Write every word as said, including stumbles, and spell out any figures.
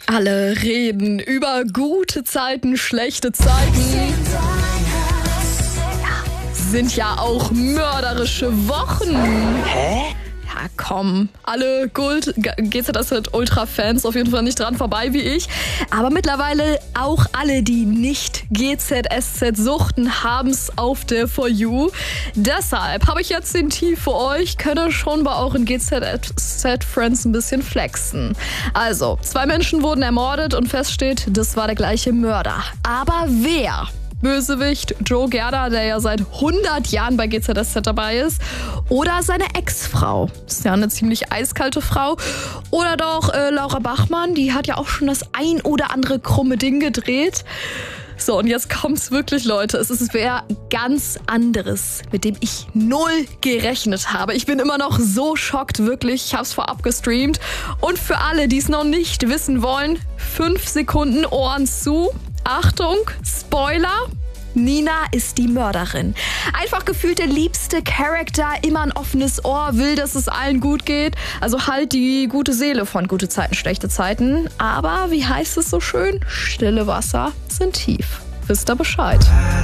Alle reden über gute Zeiten, schlechte Zeiten. Ja, sind ja auch mörderische Wochen. Hä? Ja, komm. Alle Gold G Z S Z-Ultra-Fans auf jeden Fall nicht dran vorbei wie ich. Aber mittlerweile auch alle, die nicht G Z S Z suchten, haben's auf der For You. Deshalb habe ich jetzt den Tee für euch. Könnt schon bei euren G Z S Z-Friends ein bisschen flexen. Also, zwei Menschen wurden ermordet und feststeht, das war der gleiche Mörder. Aber wer? Bösewicht Joe Gerda, der ja seit hundert Jahren bei G Z S Z dabei ist. Oder seine Ex-Frau. Ist ja eine ziemlich eiskalte Frau. Oder doch äh, Laura Bachmann, die hat ja auch schon das ein oder andere krumme Ding gedreht. So, und jetzt kommt's wirklich, Leute. Es ist wer ganz anderes, mit dem ich null gerechnet habe. Ich bin immer noch so schockt, wirklich. Ich hab's vorab gestreamt. Und für alle, die es noch nicht wissen wollen, fünf Sekunden Ohren zu. Achtung, Spoiler, Nina ist die Mörderin. Einfach gefühlt der liebste Charakter, immer ein offenes Ohr, will, dass es allen gut geht. Also halt die gute Seele von gute Zeiten, schlechte Zeiten. Aber wie heißt es so schön? Stille Wasser sind tief. Wisst ihr Bescheid?